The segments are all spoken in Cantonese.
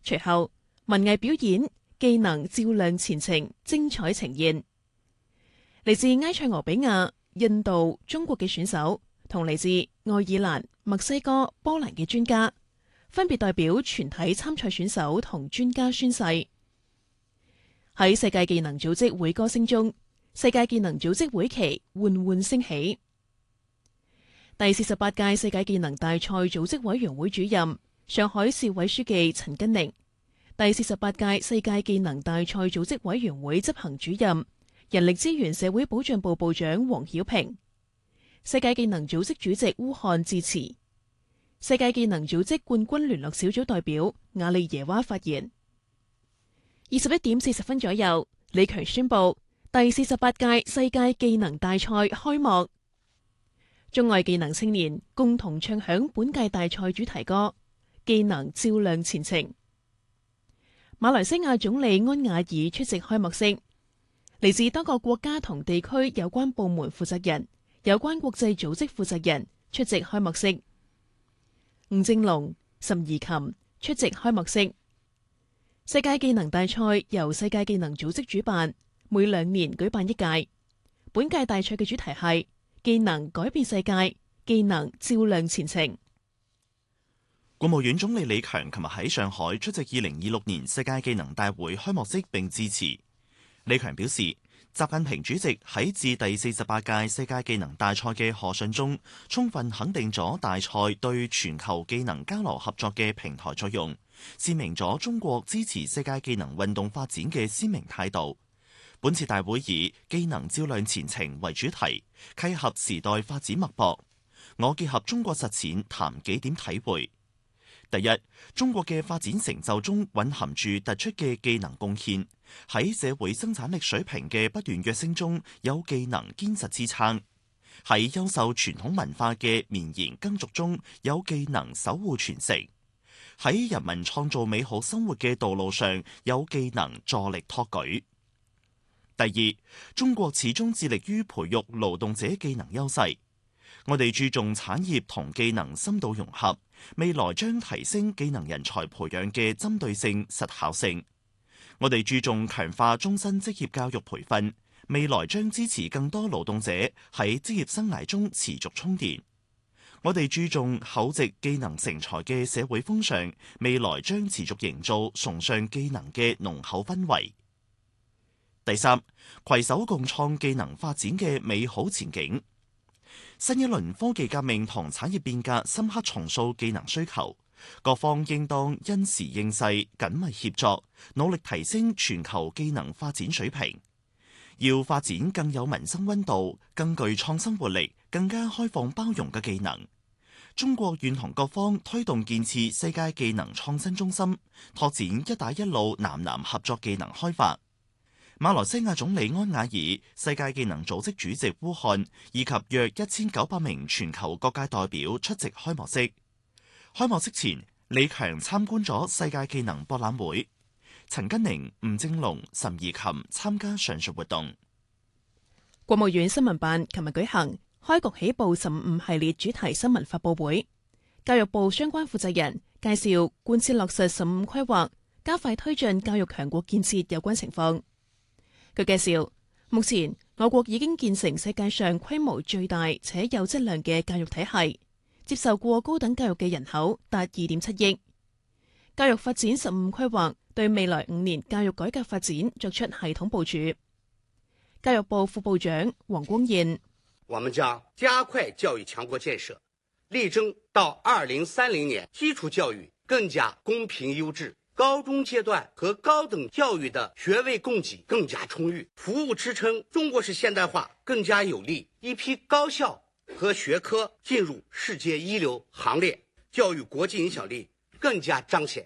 隨後文藝表演、技能照亮前程，精彩呈現。嚟自埃塞俄比亞、印度、中國嘅選手，同嚟自愛爾蘭、墨西哥、波蘭嘅專家，分別代表全體參賽選手同專家宣誓。喺世界技能組織會歌聲中，世界技能組織會旗緩緩升起。第48屆世界技能大賽組織委員會主任、上海市委書記陳根寧，第48屆世界技能大賽組織委員會執行主任、人力資源社會保障部部長黃曉平，世界技能組織主席烏漢致辭。世界技能組織冠軍聯絡小組代表瓦利耶娃發言。21點40分左右，李強宣布第48屆世界技能大賽開幕。中外技能青年共同唱響本屆大賽主題歌，技能照亮前程。馬來西亞總理安瓦爾出席開幕式，嚟自多個國家同地區有關部門負責人、有關國際組織負責人出席開幕式。吳正龍、岑怡琴出席開幕式。世界技能大賽由世界技能組織主辦，每2年舉辦一屆。本屆大賽嘅主題係技能改變世界，技能照亮前程。 國務院總理李強琴日喺上海出席2026年世界技能大會開幕式並致辭。李強表示，習近平主席喺致第48屆世界技能大賽嘅賀信中，充分肯定咗大賽對全球技能交流合作嘅平台作用，闡明咗中國支持世界技能運動發展嘅鮮明態度。本次大會以技能照亮前程為主題，契合時代發展脈搏。我結合中國實踐談幾點體會。第一，中國嘅發展成就中蘊含住突出嘅技能貢獻，喺社會生產力水平嘅不斷躍升中有技能堅實支撐，喺優秀傳統文化嘅綿延耕續中有技能守護傳承，喺人民創造美好生活嘅道路上有技能助力托舉。第二，中國始終致力於培育勞動者技能優勢，我哋注重產業同技能深度融合，未來將提升技能人才培養嘅針對性、實效性。我哋注重強化終身職業教育培訓，未來將支持更多勞動者喺職業生涯中持續充電。我哋注重厚植技能成才嘅社會風尚，未來將持續營造崇尚技能嘅濃厚氛圍。第三，攜手共創技能發展嘅美好前景。新一輪科技革命同產業變革深刻重塑技能需求，各方應當因時應勢，緊密協作，努力提升全球技能發展水平。要發展更有民生溫度、更具創新活力、更加開放包容嘅技能。中國願同各方推動建設世界技能創新中心，拓展一帶一路南南合作技能開發。馬來西亞總理安瓦爾、世界技能組織主席烏漢以及約1900名全球各界代表出席開幕式。開幕式前，李強參觀咗世界技能博覽會。陳根寧、吳正龍、岑怡琴參加上述活動。 國務院新聞辦琴日舉行開局起步15系列主題新聞發佈會，教育部相關負責人介紹貫徹落實15規劃，加快推進教育強國建設有關情況。佢介紹，目前我國已經建成世界上規模最大且有質量嘅教育體系，接受過高等教育嘅人口達2.7億。教育發展15規劃對未來5年教育改革發展作出系統部署。教育部副部長黃光彥： 我們將加快教育強國建設，力爭到2030年基礎教育更加公平優質，高中階段和高等教育的學位供給更加充裕，服務支撐中國式現代化更加有力，一批高校和學科進入世界一流行列，教育國際影響力更加彰顯。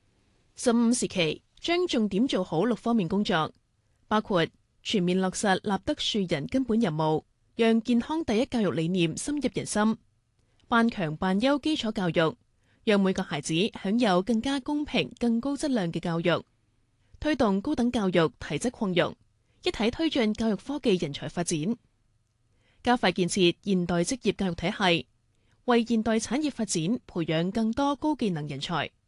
15時期將重點做好6方面工作，包括全面落實立德樹人根本任務，讓健康第一教育理念深入人心，辦強辦優基礎教育，讓每個孩子享有更加公平、更高質量嘅教育，推動高等教育提質擴容，一體推進教育科技人才發展，加快建設現代職業教育體系，為現代產業發展培養更多高技能人才。